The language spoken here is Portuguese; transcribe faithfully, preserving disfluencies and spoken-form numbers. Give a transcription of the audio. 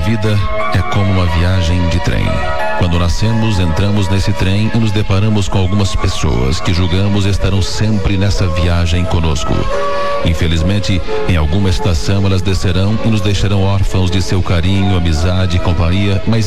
vida é como uma viagem de trem. Quando nascemos, entramos nesse trem e nos deparamos com algumas pessoas que julgamos estarão sempre nessa viagem conosco. Infelizmente, em alguma estação elas descerão e nos deixarão órfãos de seu carinho, amizade e companhia, mas